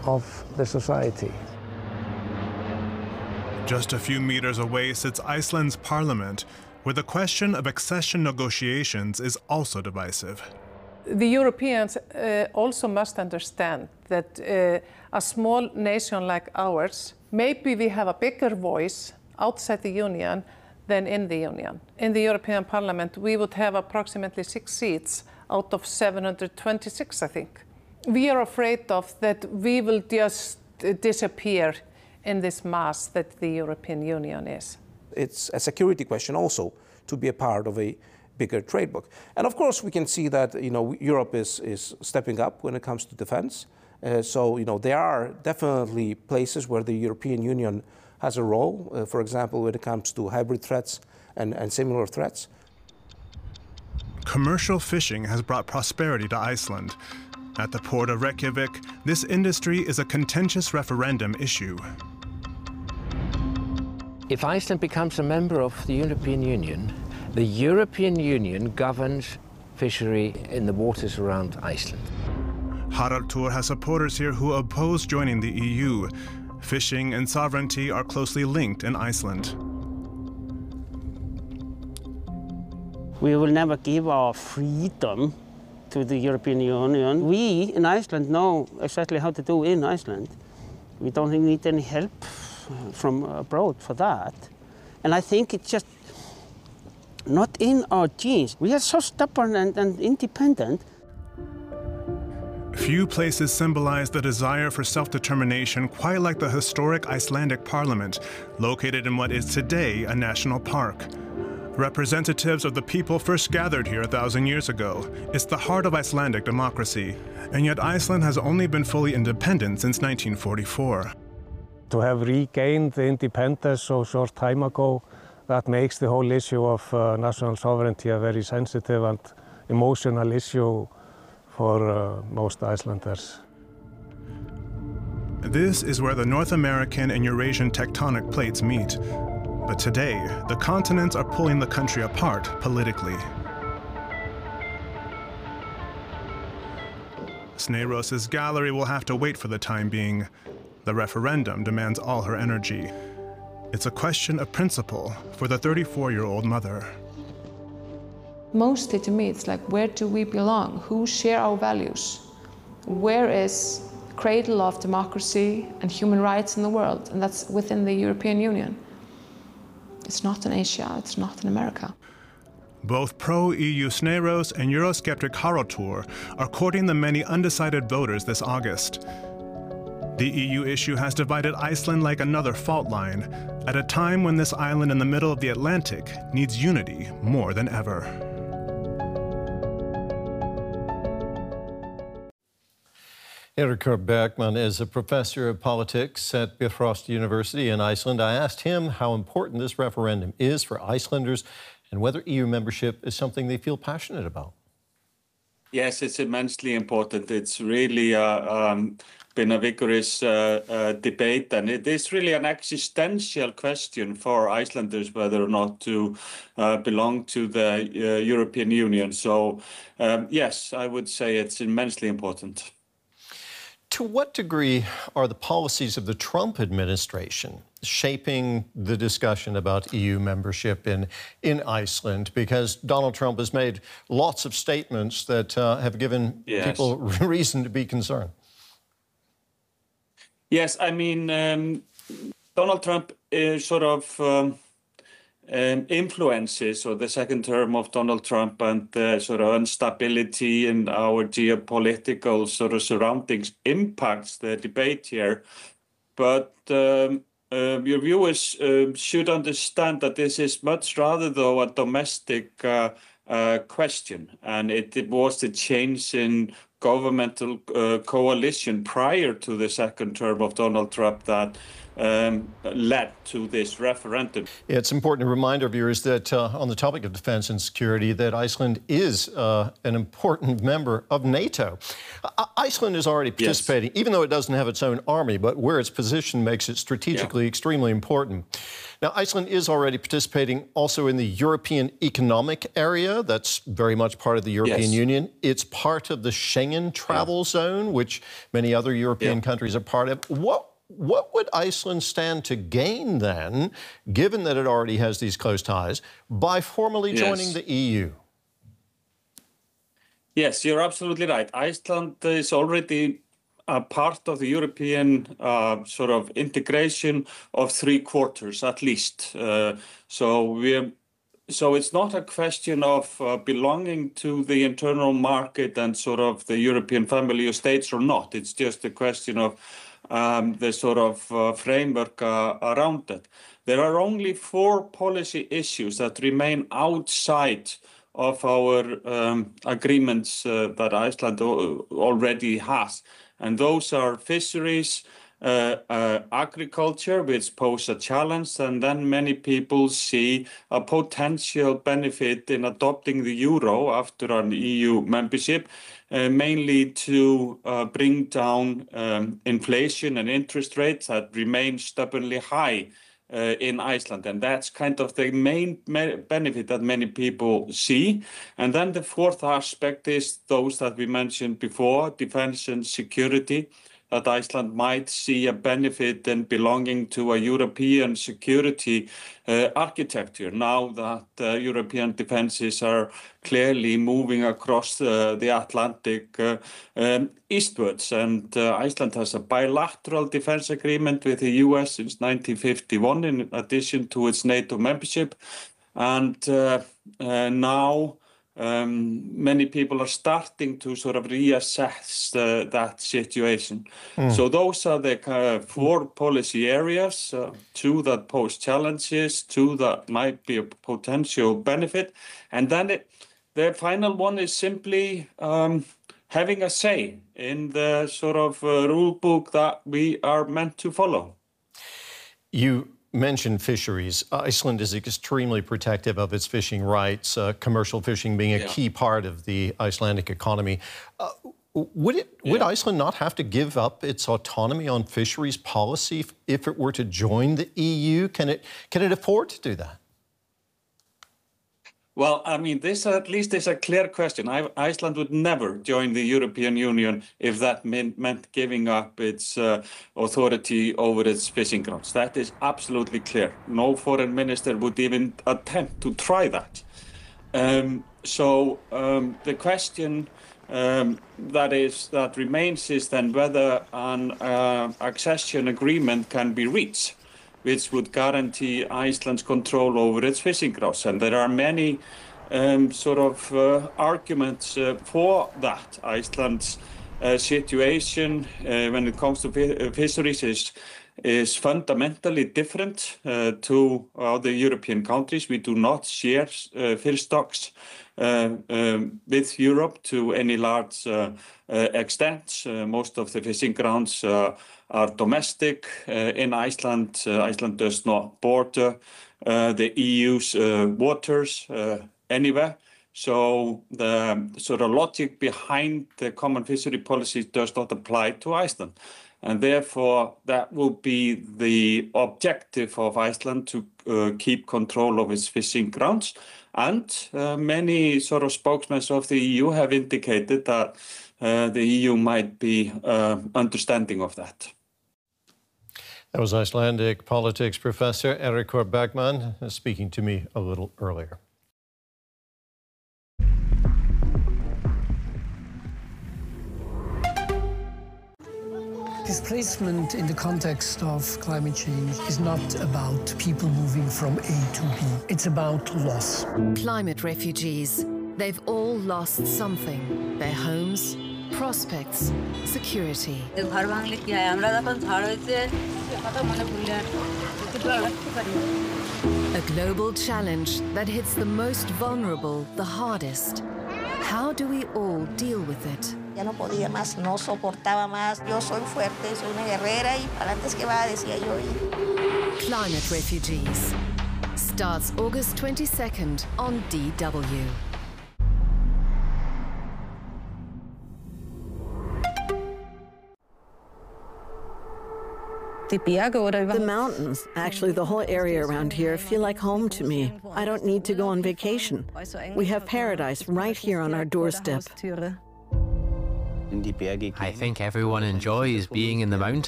of the society. Just a few meters away sits Iceland's parliament, where the question of accession negotiations is also divisive. The Europeans also must understand that a small nation like ours, maybe we have a bigger voice outside the Union than in the Union. In the European Parliament, we would have approximately 6 seats out of 726, I think. We are afraid of that we will just disappear in this mass that the European Union is. It's a security question also to be a part of a bigger trade bloc. And of course we can see that Europe is stepping up when it comes to defense. So there are definitely places where the European Union has a role, for example, when it comes to hybrid threats and similar threats. Commercial fishing has brought prosperity to Iceland. At the port of Reykjavik, this industry is a contentious referendum issue. If Iceland becomes a member of the European Union governs fishery in the waters around Iceland. Haraldur has supporters here who oppose joining the EU. Fishing and sovereignty are closely linked in Iceland. We will never give our freedom to the European Union. We in Iceland know exactly how to do in Iceland. We don't need any help from abroad for that. And I think it's just not in our genes. We are so stubborn and independent. Few places symbolize the desire for self-determination quite like the historic Icelandic parliament, located in what is today a national park. Representatives of the people first gathered here 1,000 years ago. It's the heart of Icelandic democracy, and yet Iceland has only been fully independent since 1944. To have regained the independence so short time ago, that makes the whole issue of national sovereignty a very sensitive and emotional issue for most Icelanders. This is where the North American and Eurasian tectonic plates meet. But today, the continents are pulling the country apart politically. Sneyros's gallery will have to wait for the time being. The referendum demands all her energy. It's a question of principle for the 34-year-old mother. Mostly to me, it's like, where do we belong? Who share our values? Where is the cradle of democracy and human rights in the world? And that's within the European Union. It's not in Asia, it's not in America. Both pro-EU Sneyros and Eurosceptic Haraldur are courting the many undecided voters this August. The EU issue has divided Iceland like another fault line, at a time when this island in the middle of the Atlantic needs unity more than ever. Eiríkur Bergmann is a professor of politics at Bifrost University in Iceland. I asked him how important this referendum is for Icelanders and whether EU membership is something they feel passionate about. Yes, it's immensely important. It's really been a vigorous debate, and it is really an existential question for Icelanders whether or not to belong to the European Union. So, yes, I would say it's immensely important. To what degree are the policies of the Trump administration shaping the discussion about EU membership in Iceland? Because Donald Trump has made lots of statements that have given people reason to be concerned. Yes, I mean, Donald Trump sort of influences, or the second term of Donald Trump, and the sort of instability in our geopolitical sort of surroundings impacts the debate here. But your viewers should understand that this is much rather, though, a domestic question. And it was the change in governmental coalition prior to the second term of Donald Trump that led to this referendum. It's important to remind our viewers that on the topic of defense and security, that Iceland is an important member of NATO. Iceland is already participating, even though it doesn't have its own army, but where its position makes it strategically extremely important. Now, Iceland is already participating also in the European Economic Area. That's very much part of the European Union. It's part of the Schengen travel zone, which many other European countries are part of. What would Iceland stand to gain then, given that it already has these close ties, by formally joining the EU? Yes, you're absolutely right. Iceland is already a part of the European sort of integration of 3/4 at least. So it's not a question of belonging to the internal market and sort of the European family of states or not. It's just a question of the sort of framework around it. There are only 4 policy issues that remain outside of our agreements that Iceland already has. And those are fisheries, agriculture, which pose a challenge, and then many people see a potential benefit in adopting the euro after an EU membership, mainly to bring down inflation and interest rates that remain stubbornly high in Iceland. And that's kind of the main benefit that many people see. And then the 4th aspect is those that we mentioned before, defense and security, that Iceland might see a benefit in belonging to a European security architecture now that European defenses are clearly moving across the Atlantic eastwards. And Iceland has a bilateral defense agreement with the US since 1951 in addition to its NATO membership. And now many people are starting to sort of reassess that situation. So those are the 4 policy areas, 2 that pose challenges, 2 that might be a potential benefit. And then the final one is simply having a say in the sort of rule book that we are meant to follow. You mentioned fisheries. Iceland is extremely protective of its fishing rights, commercial fishing being a key part of the Icelandic economy. Would Iceland not have to give up its autonomy on fisheries policy if it were to join the EU? Can it afford to do that? Well, I mean, this at least is a clear question. Iceland would never join the European Union if that meant giving up its authority over its fishing grounds. That is absolutely clear. No foreign minister would even attempt to try that. The question that remains is then whether an accession agreement can be reached, which would guarantee Iceland's control over its fishing grounds. And there are many arguments for that. Iceland's situation when it comes to fisheries is fundamentally different to other European countries. We do not share fish stocks with Europe to any large extent. Most of the fishing grounds are domestic in Iceland. Iceland does not border the EU's waters anywhere. So the sort of logic behind the common fishery policy does not apply to Iceland. And therefore, that will be the objective of Iceland to keep control of its fishing grounds. And many sort of spokesmen of the EU have indicated that the EU might be understanding of that. That was Icelandic politics professor Eiríkur Bergmann speaking to me a little earlier. Displacement in the context of climate change is not about people moving from A to B. It's about loss. Climate refugees. They've all lost something. Their homes, prospects, security. A global challenge that hits the most vulnerable the hardest. How do we all deal with it? Ya no podía más, no soportaba más. Yo soy fuerte, soy una guerrera y para antes que va, decía yo. Climate Refugees starts August 22nd on DW. The mountains, actually the whole area around here, feel like home to me. I don't need to go on vacation. We have paradise right here on our doorstep. I think everyone enjoys being in the mountains.